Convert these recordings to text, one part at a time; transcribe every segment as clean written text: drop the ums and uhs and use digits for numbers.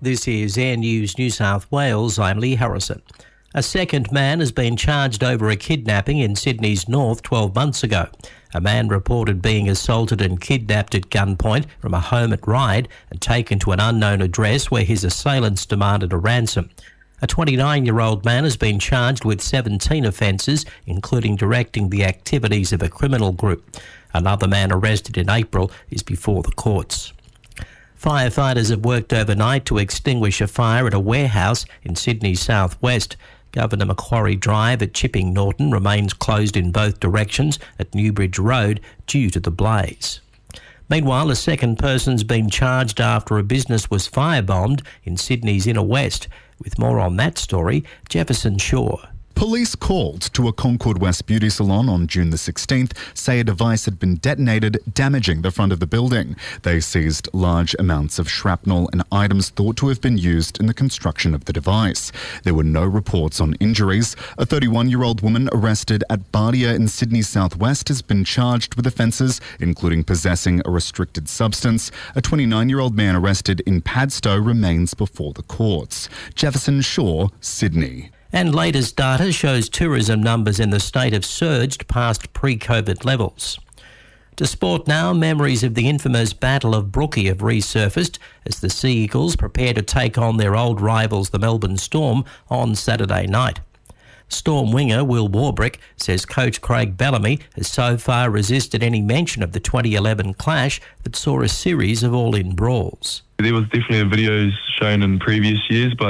This is Air News New South Wales. I'm Lee Harrison. A second man has been charged over a kidnapping in Sydney's north 12 months ago. A man reported being assaulted and kidnapped at gunpoint from a home at Ryde and taken to an unknown address where his assailants demanded a ransom. A 29-year-old man has been charged with 17 offences, including directing the activities of a criminal group. Another man arrested in April is before the courts. Firefighters have worked overnight to extinguish a fire at a warehouse in Sydney's southwest. Governor Macquarie Drive at Chipping Norton remains closed in both directions at Newbridge Road due to the blaze. Meanwhile, a second person's been charged after a business was firebombed in Sydney's inner west. With more on that story, Jefferson Shaw. Police called to a Concord West beauty salon on June the 16th, say a device had been detonated, damaging the front of the building. They seized large amounts of shrapnel and items thought to have been used in the construction of the device. There were no reports on injuries. A 31-year-old woman arrested at Bardia in Sydney's southwest has been charged with offences, including possessing a restricted substance. A 29-year-old man arrested in Padstow remains before the courts. Jefferson Shaw, Sydney. And latest data shows tourism numbers in the state have surged past pre-COVID levels. To sport now, memories of the infamous Battle of Brookie have resurfaced as the Sea Eagles prepare to take on their old rivals, the Melbourne Storm, on Saturday night. Storm winger Will Warbrick says coach Craig Bellamy has so far resisted any mention of the 2011 clash that saw a series of all-in brawls. There was definitely videos shown in previous years, but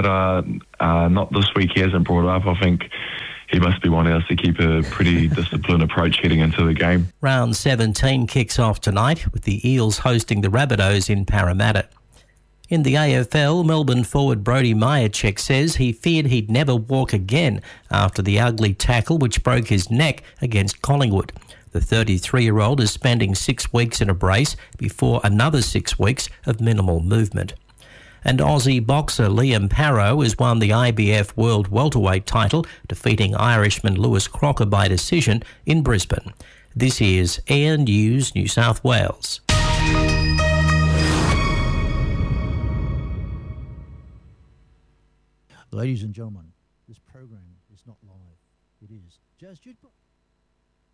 not this week. He hasn't brought it up. I think he must be wanting us to keep a pretty disciplined approach heading into the game. Round 17 kicks off tonight with the Eels hosting the Rabbitohs in Parramatta. In the AFL, Melbourne forward Brodie Mihocek says he feared he'd never walk again after the ugly tackle which broke his neck against Collingwood. The 33-year-old is spending 6 weeks in a brace before another 6 weeks of minimal movement. And Aussie boxer Liam Parrow has won the IBF World Welterweight title, defeating Irishman Lewis Crocker by decision in Brisbane. This is Air News New South Wales. Ladies and gentlemen, this program is not live. It is Jazz Jukebox.